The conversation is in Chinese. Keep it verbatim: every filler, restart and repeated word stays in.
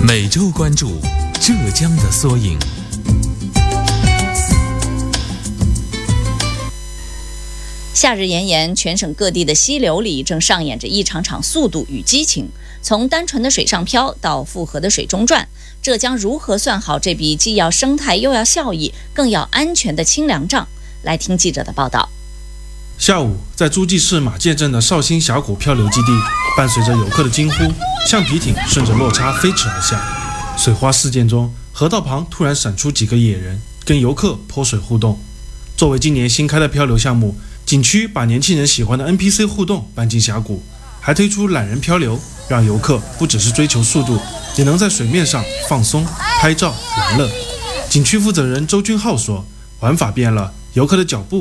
每周关注浙江的缩影。 夏日炎炎，全省各地的溪流里正上演着一场场速度与激情。从单纯的水上漂到复合的水中转，浙江如何算好这笔既要生态又要效益更要安全的清凉账？来听记者的报道。 下午，在诸暨市马界镇的绍兴峡谷漂流基地，伴随着游客的惊呼，橡皮艇顺着落差飞驰而下。水花事件中，河道旁突然闪出几个野人，跟游客泼水互动。作为今年新开的漂流项目，景区把年轻人喜欢的 N P C 互动搬进峡谷，还推出懒人漂流，让游客不只是追求速度，也能在水面上放松、拍照、玩乐。景区负责人周君浩说，玩法变了，游客的脚步